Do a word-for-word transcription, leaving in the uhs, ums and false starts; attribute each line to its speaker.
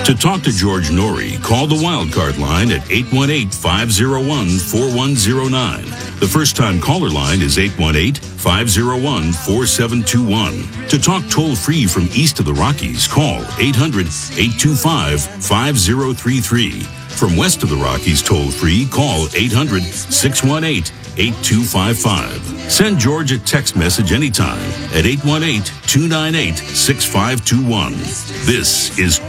Speaker 1: To talk to George Norrie, call the Wildcard line at eight one eight, five oh one, four one oh nine. The first-time caller line is eight one eight, five oh one, four seven two one. To talk toll-free from east of the Rockies, call eight hundred, eight two five, five oh three three. From west of the Rockies toll-free, call eight hundred, six one eight, eight two five five. Send George a text message anytime at eight one eight, two nine eight, six five two one. This is